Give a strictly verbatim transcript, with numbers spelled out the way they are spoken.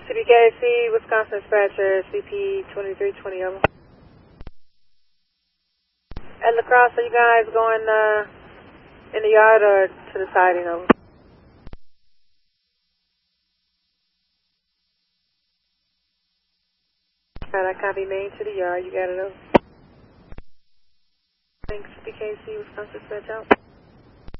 C B K C, Wisconsin dispatcher, C P twenty-three twenty, over. At La Crosse, are you guys going uh, in the yard or to the siding, over? Alright, I copy main to the yard, you got it, over. Thanks, C B K C, Wisconsin dispatch, out.